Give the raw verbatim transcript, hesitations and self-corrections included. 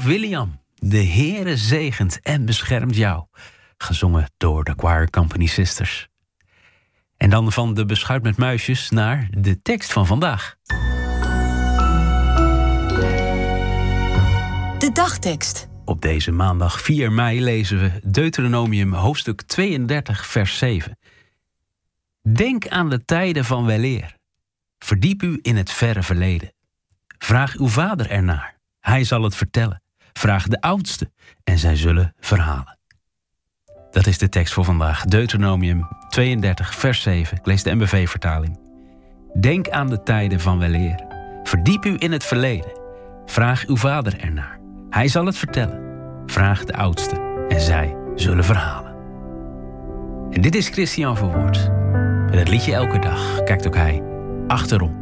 William, de Heere zegent en beschermt jou. Gezongen door de Choir Company Sisters. En dan van de beschuit met muisjes naar de tekst van vandaag. De dagtekst. Op deze maandag vier mei lezen we Deuteronomium hoofdstuk tweeëndertig vers zeven. Denk aan de tijden van weleer. Verdiep u in het verre verleden. Vraag uw vader ernaar. Hij zal het vertellen. Vraag de oudste en zij zullen verhalen. Dat is de tekst voor vandaag. Deuteronomium tweeëndertig vers zeven. Ik lees de M B V-vertaling. Denk aan de tijden van weleer. Verdiep u in het verleden. Vraag uw vader ernaar. Hij zal het vertellen. Vraag de oudste en zij zullen verhalen. En dit is Christian Verwoerd. Met het liedje Elke Dag kijkt ook hij achterom.